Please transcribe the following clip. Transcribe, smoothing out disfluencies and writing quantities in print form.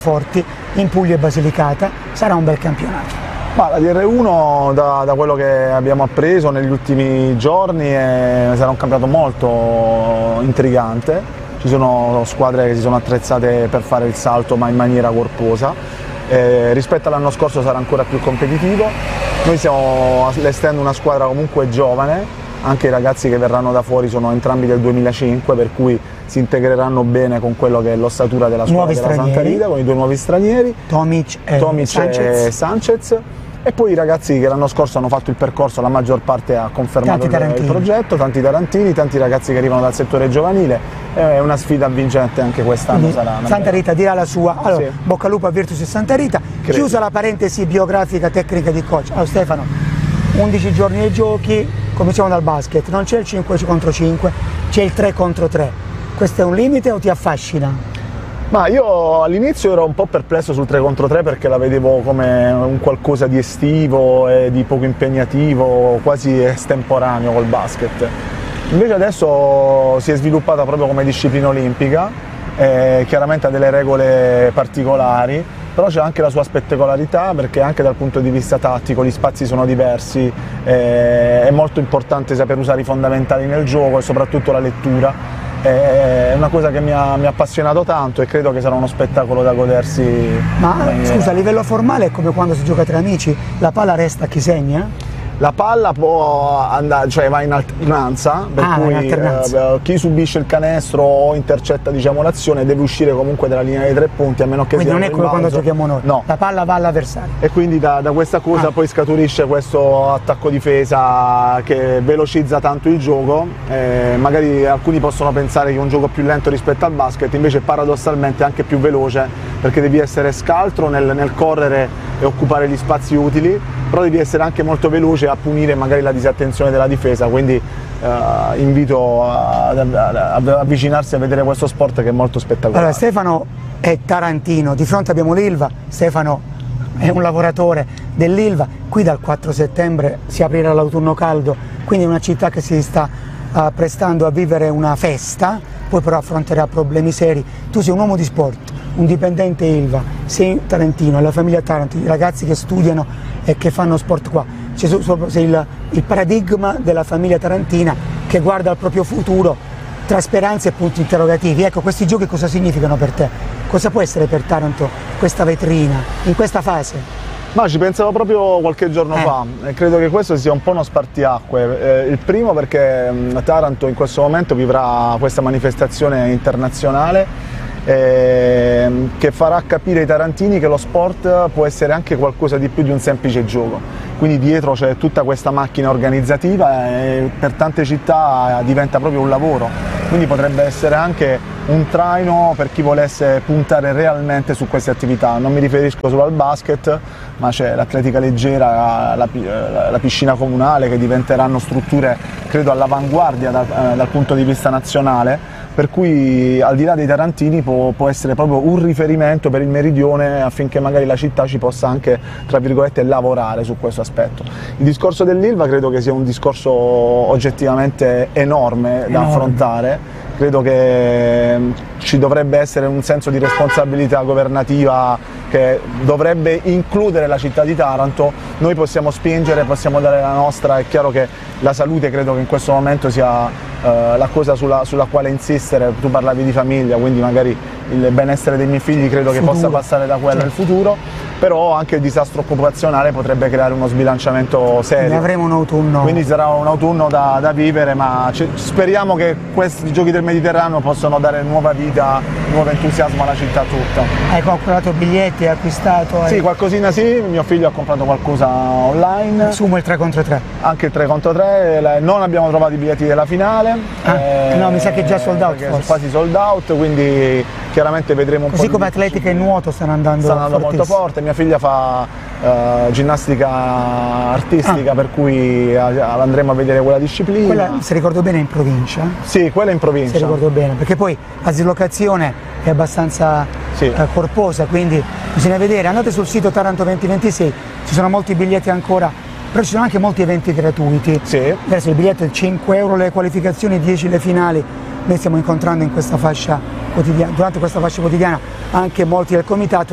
forti in Puglia e Basilicata, sarà un bel campionato. Ma la DR1 da quello che abbiamo appreso negli ultimi giorni sarà un campionato molto intrigante, ci sono squadre che si sono attrezzate per fare il salto ma in maniera corposa, rispetto all'anno scorso sarà ancora più competitivo, noi stiamo allestendo una squadra comunque giovane, anche i ragazzi che verranno da fuori sono entrambi del 2005, per cui si integreranno bene con quello che è l'ossatura della squadra della Santa Rita, con i due nuovi stranieri, Tomic e Sanchez, e poi i ragazzi che l'anno scorso hanno fatto il percorso, la maggior parte ha confermato il progetto, tanti tarantini, tanti ragazzi che arrivano dal settore giovanile, è una sfida vincente anche quest'anno. Santa Rita dirà la sua. Allora, sì. Bocca al lupo a Virtus e Santa Rita. Credo. Chiusa la parentesi biografica tecnica di coach. Allora, Stefano, 11 giorni ai giochi, cominciamo dal basket, non c'è il 5 contro 5, c'è il 3 contro 3. Questo è un limite o ti affascina? Ma io all'inizio ero un po' perplesso sul 3 contro 3 perché la vedevo come un qualcosa di estivo e di poco impegnativo, quasi estemporaneo col basket. Invece adesso si è sviluppata proprio come disciplina olimpica, chiaramente ha delle regole particolari, però c'è anche la sua spettacolarità perché anche dal punto di vista tattico gli spazi sono diversi, è molto importante saper usare i fondamentali nel gioco e soprattutto la lettura. È una cosa che mi ha appassionato tanto e credo che sarà uno spettacolo da godersi. Ma scusa, a livello formale è come quando si gioca tra amici, la palla resta a chi segna? La palla può andare, cioè va in alternanza, per cui chi subisce il canestro o intercetta, diciamo, l'azione deve uscire comunque dalla linea dei 3 punti, a meno che quindi sia non è come quando giochiamo noi, no. La palla va all'avversario. E quindi da questa cosa poi scaturisce questo attacco-difesa che velocizza tanto il gioco, magari alcuni possono pensare che è un gioco più lento rispetto al basket, invece paradossalmente è anche più veloce, perché devi essere scaltro nel correre e occupare gli spazi utili, però devi essere anche molto veloce a punire magari la disattenzione della difesa, quindi invito ad avvicinarsi a vedere questo sport che è molto spettacolare. Allora, Stefano è tarantino, di fronte abbiamo l'Ilva, Stefano è un lavoratore dell'Ilva, qui dal 4 settembre si aprirà l'autunno caldo, quindi è una città che si sta prestando a vivere una festa, poi però affronterà problemi seri. Tu sei un uomo di sport, un dipendente Ilva, sei tarantino, la famiglia Taranto, i ragazzi che studiano e che fanno sport qua, sei il paradigma della famiglia tarantina che guarda al proprio futuro tra speranze e punti interrogativi. Ecco, questi giochi cosa significano per te? Cosa può essere per Taranto questa vetrina, in questa fase? Ma ci pensavo proprio qualche giorno fa e credo che questo sia un po' uno spartiacque. Il primo perché Taranto in questo momento vivrà questa manifestazione internazionale che farà capire ai tarantini che lo sport può essere anche qualcosa di più di un semplice gioco. Quindi dietro c'è tutta questa macchina organizzativa e per tante città diventa proprio un lavoro. Quindi potrebbe essere anche un traino per chi volesse puntare realmente su queste attività. Non mi riferisco solo al basket, ma c'è l'atletica leggera, la piscina comunale, che diventeranno strutture, credo, all'avanguardia dal punto di vista nazionale, per cui al di là dei tarantini può essere proprio un riferimento per il meridione affinché magari la città ci possa anche, tra virgolette, lavorare su questo aspetto. Il discorso dell'Ilva credo che sia un discorso oggettivamente enorme da affrontare. Credo che ci dovrebbe essere un senso di responsabilità governativa che dovrebbe includere la città di Taranto. Noi possiamo spingere, possiamo dare la nostra, è chiaro che la salute credo che in questo momento sia la cosa sulla quale insistere. Tu parlavi di famiglia, quindi magari il benessere dei miei figli credo che possa passare da quello nel futuro, però anche il disastro occupazionale potrebbe creare uno sbilanciamento serio. Ne avremo un autunno. Quindi sarà un autunno da vivere, ma speriamo che questi giochi del Mediterraneo possano dare nuova vita, nuovo entusiasmo alla città tutta. Hai comprato biglietti, hai acquistato? Sì, qualcosina sì, mio figlio ha comprato qualcosa online. Assumo il 3 contro 3. Anche il 3 contro 3, non abbiamo trovato i biglietti della finale. No, mi sa che è già sold out. Sono quasi sold out, quindi chiaramente vedremo un po'. Così come atletica e nuoto stanno andando molto forte. Mia figlia fa ginnastica artistica, per cui andremo a vedere quella disciplina. Quella, se ricordo bene, è in provincia? Sì, quella è in provincia. Se ricordo bene, perché poi la dislocazione è abbastanza corposa, quindi bisogna vedere. Andate sul sito Taranto 2026, ci sono molti biglietti ancora, però ci sono anche molti eventi gratuiti. Sì. Adesso il biglietto è 5 euro le qualificazioni, 10 le finali. Noi stiamo incontrando in questa fascia quotidiana, durante questa fascia quotidiana anche molti del comitato.